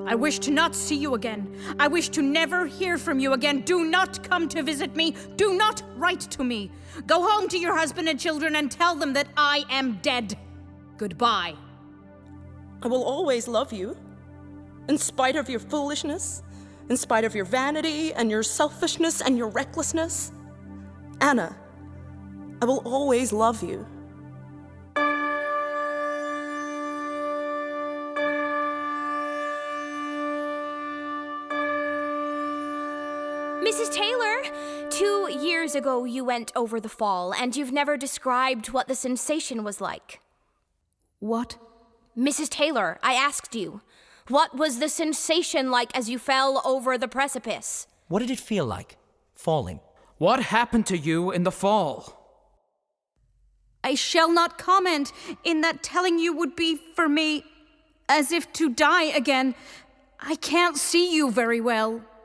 I wish to not see you again. I wish to never hear from you again. Do not come to visit me. Do not write to me. Go home to your husband and children and tell them that I am dead. Goodbye. I will always love you, in spite of your foolishness, in spite of your vanity and your selfishness and your recklessness. Anna, I will always love you. Mrs. Taylor, 2 years ago you went over the fall, and you've never described what the sensation was like. What? Mrs. Taylor, I asked you, what was the sensation like as you fell over the precipice? What did it feel like, falling? What happened to you in the fall? I shall not comment, in that telling you would be for me as if to die again. I can't see you very well.